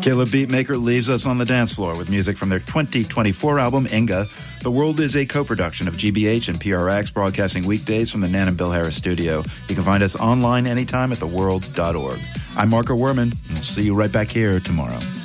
Caleb Beatmaker leaves us on the dance floor with music from their 2024 album, Inga. The World is a co-production of GBH and PRX, broadcasting weekdays from the Nan and Bill Harris studio. You can find us online anytime at theworld.org. I'm Marco Werman, and we'll see you right back here tomorrow.